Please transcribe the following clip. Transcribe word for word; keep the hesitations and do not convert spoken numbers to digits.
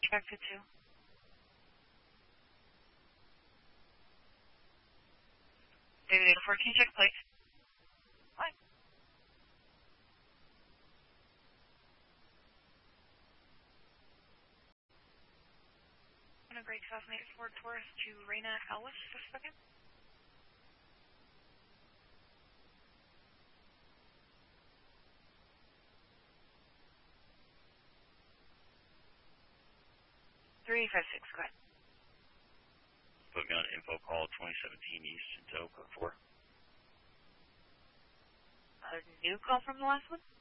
back to two. David eight fourteen, check plate. What? A great two thousand eight Ford Taurus to Raina Ellis, just a second. three five six, go ahead. Put me on info call twenty seventeen East into code four. A new call from the last one?